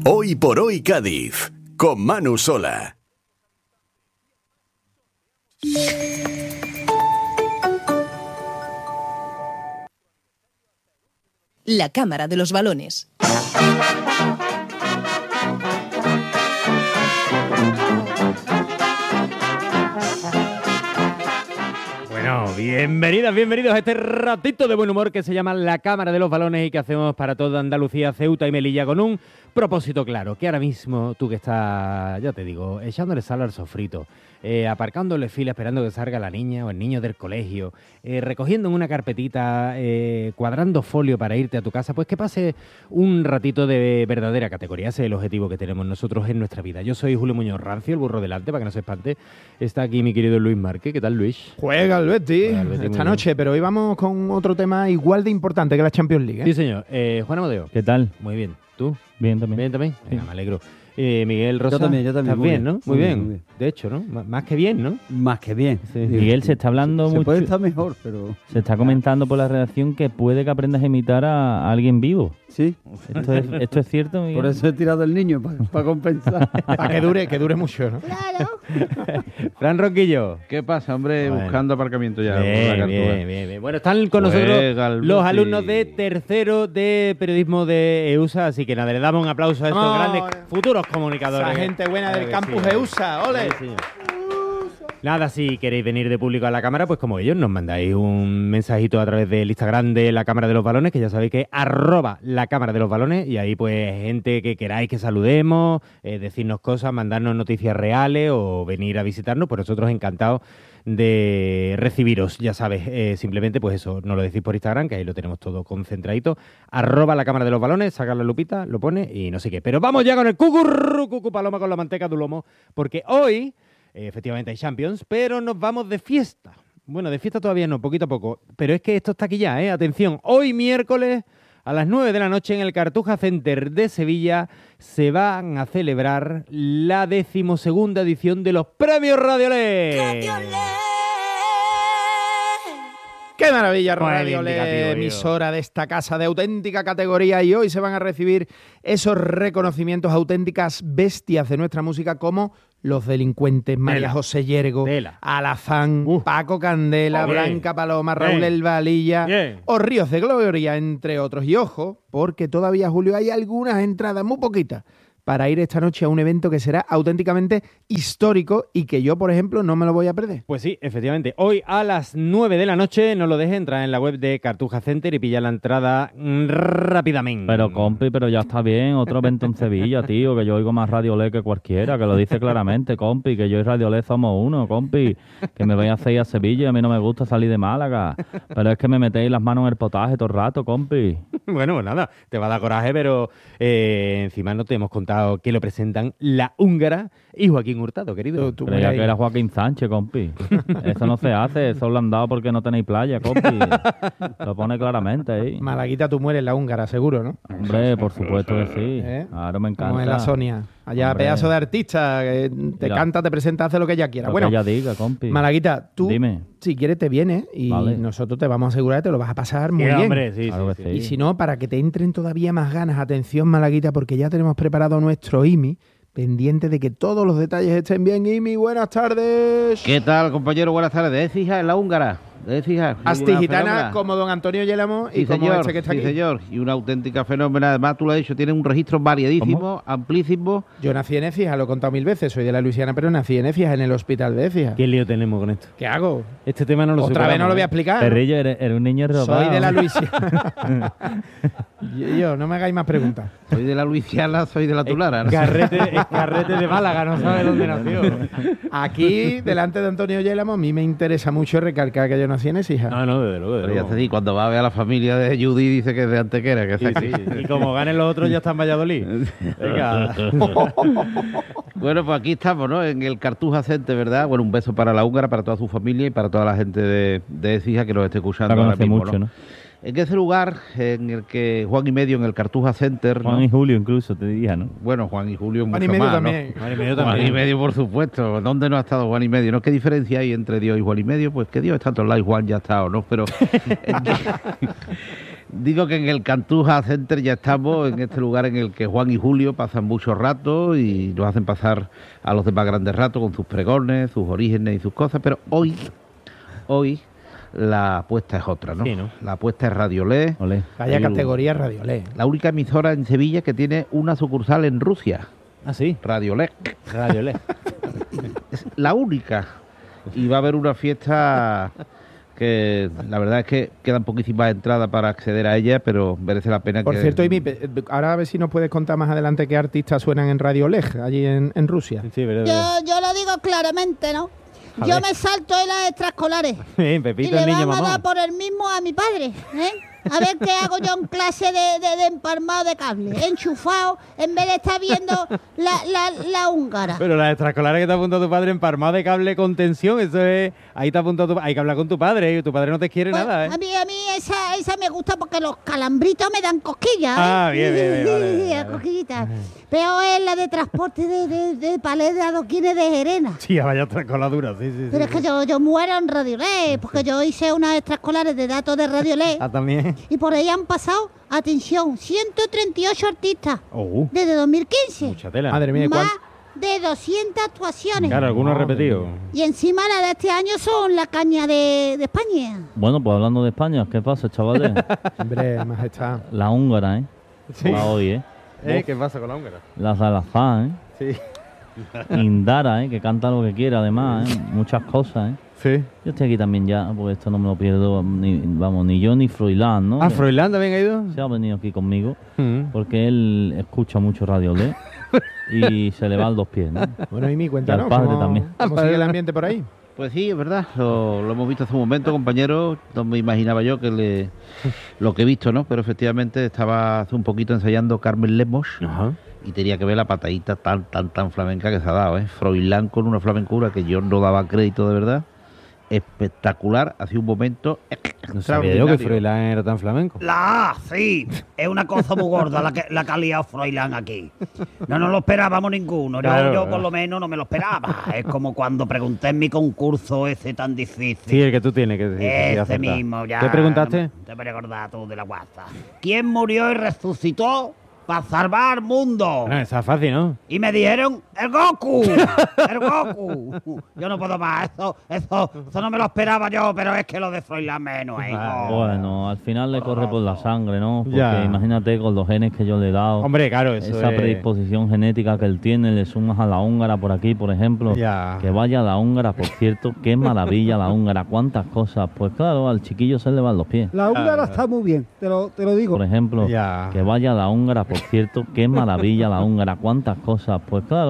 Hoy por hoy Cádiz, con Manu Sola. La Cámara de los Balones. Bueno, bienvenidos a este ratito de buen humor que se llama La Cámara de los Balones y que hacemos para toda Andalucía, Ceuta y Melilla con un propósito claro, que ahora mismo tú que estás, ya te digo, echándole sal al sofrito, aparcándole fila esperando que salga la niña o el niño del colegio, recogiendo en una carpetita, cuadrando folio para irte a tu casa, pues que pase un ratito de verdadera categoría. Ese es el objetivo que tenemos nosotros en nuestra vida. Yo soy Julio Muñoz Rancio, el burro delante, para que no se espante. Está aquí mi querido Luis Márquez. ¿Qué tal, Luis? Juega el Betis esta noche, pero hoy vamos con otro tema igual de importante que la Champions League, ¿eh? Sí, señor. Juan Amadeo. ¿Qué tal? Muy bien. ¿Tú? Bien también. ¿Bien también? Sí. Venga, me alegro. Miguel Rosa. Yo también. ¿Estás bien, no? Muy bien. Muy bien. De hecho, ¿no? Más que bien, ¿no? Más que bien. Sí. Miguel, se está hablando Se mucho. puede estar mejor, pero... Se está comentando por la redacción que puede que aprendas a imitar a alguien vivo. Sí, ¿Esto es cierto, Miguel? por eso he tirado el niño, para compensar. Para que dure mucho, ¿no? Fran Roquillo. ¿Qué pasa, hombre? Bueno. Buscando aparcamiento ya. por la Bien, Cartuja. bien. Bueno, están con nosotros Juega el los Betis. alumnos de tercero de periodismo de EUSA, así que nada, le damos un aplauso a estos Vamos. grandes futuros comunicadores. Esa gente buena del Claro que campus sí. EUSA, ¡ole! Sí, señor. Nada, si queréis venir de público a la cámara, pues como ellos, nos mandáis un mensajito a través del Instagram de la Cámara de los Balones, que ya sabéis que es @la Cámara de los Balones, y ahí pues gente que queráis que saludemos, decirnos cosas, mandarnos noticias reales o venir a visitarnos, pues nosotros encantados de recibiros, ya sabes, simplemente pues eso, nos lo decís por Instagram, que ahí lo tenemos todo concentradito, @la Cámara de los Balones, sacar la lupita, lo pone y no sé qué. Pero vamos ya con el cucurru paloma con la manteca de lomo, porque hoy... efectivamente hay Champions, pero nos vamos de fiesta. Bueno, de fiesta todavía no, poquito a poco. Pero es que esto está aquí ya, ¿eh? Atención, hoy miércoles a las 9 de la noche en el Cartuja Center de Sevilla se van a celebrar la 12ª edición de los Premios Radiolé. ¡Qué maravilla, Muy Radio bien, indicativo, emisora de esta casa de auténtica categoría! Y hoy se van a recibir esos reconocimientos, auténticas bestias de nuestra música, como Los Delincuentes, María Tela. José Yergo, Tela. Alazán, Paco Candela, Oh, bien. Blanca Paloma, Raúl Bien. El Valilla Bien. o Ríos de Gloria, entre otros. Y ojo, porque todavía, Julio, hay algunas entradas, muy poquitas, para ir esta noche a un evento que será auténticamente histórico y que yo, por ejemplo, no me lo voy a perder. Pues sí, efectivamente. Hoy a las 9 de la noche, no lo dejes, entrar en la web de Cartuja Center y pillar la entrada rápidamente. Pero compi, pero ya está bien, otro evento en Sevilla, tío, que yo oigo más Radiolé que cualquiera, que lo dice claramente, compi, que yo y Radiolé somos uno, compi, que me voy a hacer ir a Sevilla, a mí no me gusta salir de Málaga, pero es que me metéis las manos en el potaje todo el rato, compi. Bueno, pues nada, te va a dar coraje, pero encima no te hemos contado que lo presentan La Húngara y Joaquín Hurtado, querido. Tú Creía ahí. que era Joaquín Sánchez, compi. Eso no se hace, eso lo han dado porque no tenéis playa, compi. Lo pone claramente ahí. Malaguita, tú mueres en la húngara, seguro, ¿no? Hombre, por supuesto que sí. ¿Eh? Claro, me encanta. Como en la Sonia. Allá, Hombre. pedazo de artista, que te Mira. canta, te presenta, hace lo que ella quiera. Lo Bueno, que ella diga, compi. Malaguita, tú, Dime. si quieres, te vienes y Vale. nosotros te vamos a asegurar que te lo vas a pasar muy Sí, bien. hombre, sí, Claro sí, que sí. Y si no, para que te entren todavía más ganas, atención, Malaguita, porque ya tenemos preparado nuestro IMI, pendiente de que todos los detalles estén bien. IMI, buenas tardes. ¿Qué tal, compañero? Buenas tardes. ¿Es hija en la húngara? ¿Es hija? Astigitana como don Antonio Yélamo y Sí, como señor. este que está Sí, aquí. señor. Y una auténtica fenómena. Además, tú lo has dicho, tiene un registro variadísimo, amplísimo. Yo nací en Écija, lo he contado 1000 veces, soy de la Luisiana, pero nací en Écija, en el hospital de Écija. ¿Qué lío tenemos con esto? ¿Qué hago? Este tema no lo Otra vez no lo voy a explicar. ¿no? Perrillo, eres un niño robado. Soy de la Luisiana. yo, no me hagáis más preguntas. Soy de la Luisiana, soy de la Tulara. ¿no? Carrete de Málaga, no sabe dónde nació. Aquí, delante de Antonio Yélamo, a mí me interesa mucho recalcar que yo nací en Écija. No, desde luego, Pero ya te digo, cuando va a ver a la familia de Judy, dice que es de Antequera, que es Sí, aquí. sí. Y como ganen los otros, ya está en Valladolid. Venga. Bueno, pues aquí estamos, ¿no? En el Cartuja Center, ¿verdad? Bueno, un beso para la húngara, para toda su familia y para toda la gente de Écija que nos esté escuchando La ahora conoce mismo, mucho, ¿no? En ese lugar en el que Juan y Medio, en el Cartuja Center, ¿no? Juan y Julio incluso, te diría, ¿no? Bueno, Juan y Julio Juan y mucho Medio más, ¿no? también. Juan y Medio Juan también. y Medio, por supuesto. ¿Dónde no ha estado Juan y Medio? ¿No? ¿Qué diferencia hay entre Dios y Juan y Medio? Pues que Dios está en todos lados y Juan ya ha estado, ¿no? Pero Digo que en el Cartuja Center ya estamos, en este lugar en el que Juan y Julio pasan mucho rato y nos hacen pasar a los demás grandes ratos con sus pregones, sus orígenes y sus cosas, pero hoy la apuesta es otra, ¿no? Sí, ¿no? La apuesta es Radiolé. Olé. Vaya El- categoría Radiolé. La única emisora en Sevilla que tiene una sucursal en Rusia, Ah, sí. Radiolé. Radio LED. Es la única. Y va a haber una fiesta que la verdad es que quedan poquísimas entradas para acceder a ella, pero merece la pena Por que... cierto, Imi, ahora a ver si nos puedes contar más adelante qué artistas suenan en Radio Leg, allí en Rusia. Sí, verdad. Yo lo digo claramente, ¿no? A Yo ver. me salto en las extraescolares. Bien, Y Pepito, le el niño vamos a mamón. dar por el mismo a mi padre, ¿eh? A ver qué hago yo en clase de empalmado de cable, enchufado, en vez de estar viendo la húngara. Pero las extraescolares que te apuntado tu padre en parmado de cable con tensión, eso es... Ahí te ha apuntado tu... Hay que hablar con tu padre, tu padre no te quiere Pues, nada, ¿eh? a mí esa me gusta porque los calambritos me dan cosquillas, ¿eh? Ah, bien, vale, Las cosquillitas. Pero es la de transporte de palés de adoquines de Jerena. Sí, vaya extraescoladura, sí, sí. Pero sí, es que yo muero en Radio Ley, porque yo hice unas extraescolares de datos de Radio Ley Ah, también. y por ahí han pasado, atención, 138 artistas desde 2015. Mucha tela. Madre mía, Más de 200 actuaciones. Claro, algunos repetidos. Y encima la de este año son la caña de España. Bueno, pues hablando de España, ¿qué pasa, chavales? Hombre, majestad. La húngara, ¿eh? Sí. Va hoy, ¿eh? ¿Qué pasa con la húngara? La Zalazá, ¿eh? Sí. Indara, ¿eh? Que canta lo que quiera, además, ¿eh? Muchas cosas, ¿eh? Sí. Yo estoy aquí también ya, porque esto no me lo pierdo, ni yo ni Froilán, ¿no? Ah, ¿Froilán también ha ido? Se ha venido aquí conmigo, Mm. porque él escucha mucho Radio Lé y se le va al dos pies, ¿no? Bueno, Imi, cuéntanos. Y al padre ¿cómo, también. ¿Cómo sigue el ambiente por ahí? Pues sí, es verdad, lo hemos visto hace un momento, compañero, no me imaginaba yo que lo que he visto, ¿no? Pero efectivamente estaba hace un poquito ensayando Carmen Lemos Ajá. y tenía que ver la patadita tan flamenca que se ha dado, ¿eh? Froilán con una flamencura que yo no daba crédito de verdad, espectacular, hace un momento No sabía yo que Froilán era tan flamenco. La A, sí. Es una cosa muy gorda la que ha liado Froilán aquí. No nos lo esperábamos ninguno. Claro, yo claro. por lo menos no me lo esperaba. Es como cuando pregunté en mi concurso ese tan difícil. Sí, el que tú tienes que decir. Ese mismo, ya. ¿Qué preguntaste? Te voy a recordar tú de la guasa. ¿Quién murió y resucitó para salvar al mundo? Bueno, esa es fácil, ¿no? Y me dijeron, ¡el Goku! ¡El Goku! Yo no puedo más, eso no me lo esperaba yo, pero es que lo de Froilán menos, ¿eh? Vale. Bueno, al final le corre por la sangre, ¿no? Porque Ya. imagínate con los genes que yo le he dado, Hombre, claro, eso esa es... predisposición genética que él tiene, le sumas a la húngara por aquí, por ejemplo. Ya. Que vaya a la húngara, por cierto, qué maravilla la húngara, cuántas cosas. Pues claro, al chiquillo se le van los pies. La húngara está muy bien, te lo digo. Por ejemplo, Ya. que vaya a la húngara, por cierto, qué maravilla la húngara, cuántas cosas. Pues claro.